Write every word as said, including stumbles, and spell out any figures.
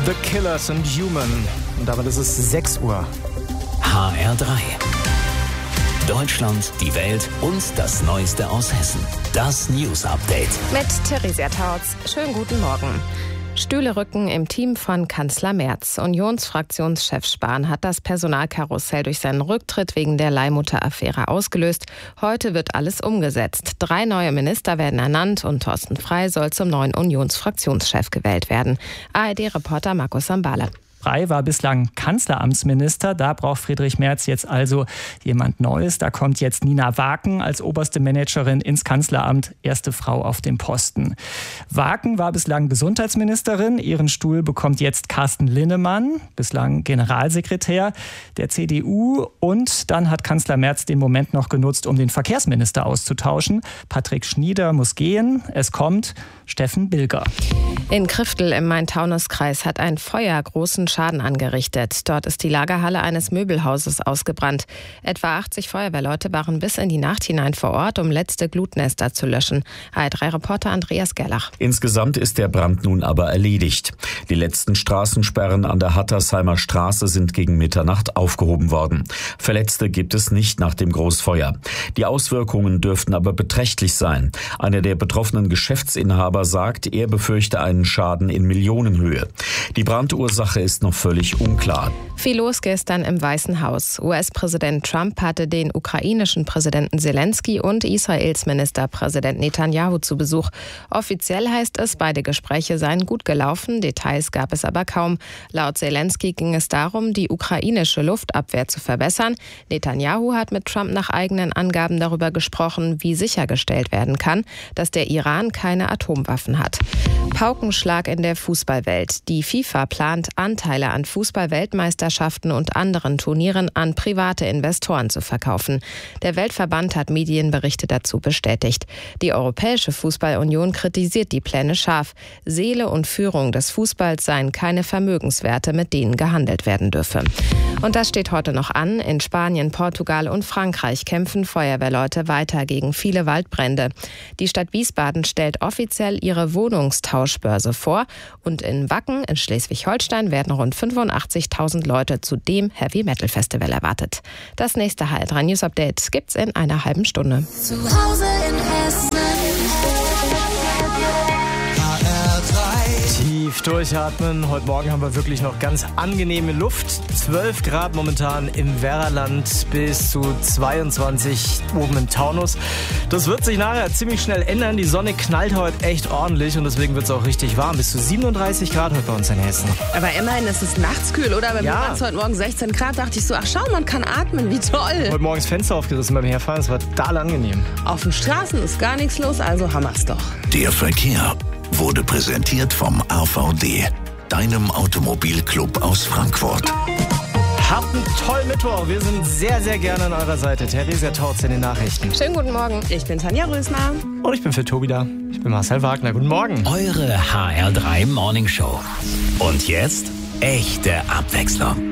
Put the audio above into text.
The Killers und Human. Und damit ist es sechs Uhr. H R drei. Deutschland, die Welt und das Neueste aus Hessen. Das News Update. Mit Theresia Tautz. Schönen guten Morgen. Stühle rücken im Team von Kanzler Merz. Unionsfraktionschef Spahn hat das Personalkarussell durch seinen Rücktritt wegen der Leihmutter-Affäre ausgelöst. Heute wird alles umgesetzt. Drei neue Minister werden ernannt und Thorsten Frey soll zum neuen Unionsfraktionschef gewählt werden. A R D-Reporter Markus Sambale. Frey war bislang Kanzleramtsminister. Da braucht Friedrich Merz jetzt also jemand Neues. Da kommt jetzt Nina Waken als oberste Managerin ins Kanzleramt, erste Frau auf dem Posten. Waken war bislang Gesundheitsministerin. Ihren Stuhl bekommt jetzt Carsten Linnemann, bislang Generalsekretär der C D U. Und dann hat Kanzler Merz den Moment noch genutzt, um den Verkehrsminister auszutauschen. Patrick Schnieder muss gehen. Es kommt Steffen Bilger. In Kriftel im Main-Taunus-Kreis hat ein Feuer großen Schaden angerichtet. Dort ist die Lagerhalle eines Möbelhauses ausgebrannt. Etwa achtzig Feuerwehrleute waren bis in die Nacht hinein vor Ort, um letzte Glutnester zu löschen. H R drei-Reporter Andreas Gerlach. Insgesamt ist der Brand nun aber erledigt. Die letzten Straßensperren an der Hattersheimer Straße sind gegen Mitternacht aufgehoben worden. Verletzte gibt es nicht nach dem Großfeuer. Die Auswirkungen dürften aber beträchtlich sein. Einer der betroffenen Geschäftsinhaber sagt, er befürchte einen Schaden in Millionenhöhe. Die Brandursache ist noch völlig unklar. Viel los gestern im Weißen Haus. U S-Präsident Trump hatte den ukrainischen Präsidenten Zelensky und Israels Ministerpräsident Netanyahu zu Besuch. Offiziell heißt es, beide Gespräche seien gut gelaufen, Details gab es aber kaum. Laut Zelensky ging es darum, die ukrainische Luftabwehr zu verbessern. Netanyahu hat mit Trump nach eigenen Angaben darüber gesprochen, wie sichergestellt werden kann, dass der Iran keine Atomwaffen hat. Paukenschlag in der Fußballwelt. Die FIFA plant, Anteile an Fußball-Weltmeisterschaften und anderen Turnieren an private Investoren zu verkaufen. Der Weltverband hat Medienberichte dazu bestätigt. Die Europäische Fußballunion kritisiert die Pläne scharf. Seele und Führung des Fußballs seien keine Vermögenswerte, mit denen gehandelt werden dürfe. Und das steht heute noch an. In Spanien, Portugal und Frankreich kämpfen Feuerwehrleute weiter gegen viele Waldbrände. Die Stadt Wiesbaden stellt offiziell ihre Wohnungstauschbörse vor. Und in Wacken in Schleswig-Holstein werden rund fünfundachtzigtausend Leute zu dem Heavy-Metal-Festival erwartet. Das nächste H R drei News Update gibt's in einer halben Stunde. Zu Hause in Hessen. Tief durchatmen. Heute Morgen haben wir wirklich noch ganz angenehme Luft. zwölf Grad momentan im Werraland bis zu zweiundzwanzig oben im Taunus. Das wird sich nachher ziemlich schnell ändern. Die Sonne knallt heute echt ordentlich und deswegen wird es auch richtig warm. Bis zu siebenunddreißig Grad heute bei uns in Hessen. Aber immerhin ist es nachts kühl, oder? Bei mir Ja. waren es heute Morgen sechzehn Grad. Dachte ich so, ach schau, man kann atmen, wie toll. Heute Morgens Fenster aufgerissen beim Herfahren. Das war total angenehm. Auf den Straßen ist gar nichts los, also haben wir's doch. Der Verkehr wurde präsentiert vom A V D, deinem Automobilclub aus Frankfurt. Habt einen tollen Mittwoch. Wir sind sehr, sehr gerne an eurer Seite. Theresia Tautz in den Nachrichten. Schönen guten Morgen. Ich bin Tanja Rösner. Und ich bin für Tobi da. Ich bin Marcel Wagner. Guten Morgen. Eure H R drei Morning Show. Und jetzt echte Abwechslung.